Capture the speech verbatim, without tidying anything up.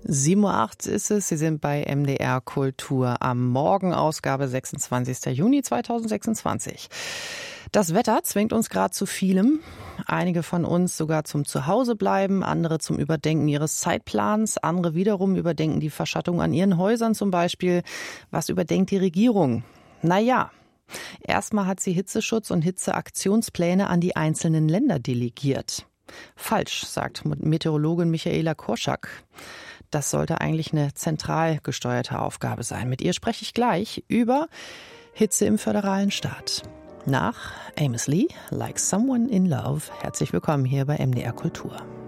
sieben Uhr acht ist es. Sie sind bei M D R Kultur am Morgen, Ausgabe sechsundzwanzigster Juni zweitausendsechsundzwanzig. Das Wetter zwingt uns gerade zu vielem. Einige von uns sogar zum Zuhausebleiben, andere zum Überdenken ihres Zeitplans, andere wiederum überdenken die Verschattung an ihren Häusern zum Beispiel. Was überdenkt die Regierung? Naja, erstmal hat sie Hitzeschutz- und Hitzeaktionspläne an die einzelnen Länder delegiert. Falsch, sagt Meteorologin Michaela Korczak. Das sollte eigentlich eine zentral gesteuerte Aufgabe sein. Mit ihr spreche ich gleich über Hitze im föderalen Staat. Nach Amos Lee, Like Someone in Love. Herzlich willkommen hier bei M D R Kultur.